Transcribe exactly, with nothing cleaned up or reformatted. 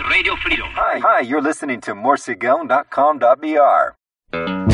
Radio Freedom. Hi, hi, you're listening to morsigão dot com dot b r.